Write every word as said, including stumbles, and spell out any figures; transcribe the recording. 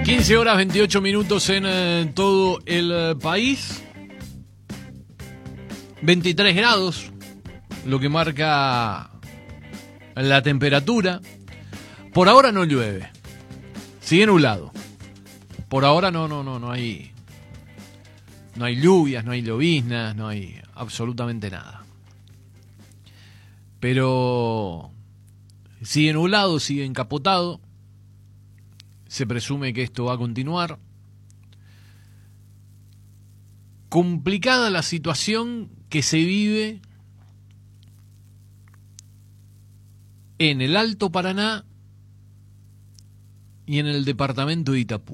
quince horas veintiocho minutos en eh, todo el eh, país. veintitrés grados, lo que marca la temperatura. Por ahora no llueve. Sigue nublado. Por ahora no, no, no, no hay. No hay lluvias, no hay lloviznas, no hay absolutamente nada. Pero sigue nublado, sigue encapotado. Se presume que esto va a continuar. Complicada la situación que se vive en el Alto Paraná y en el departamento de Itapú.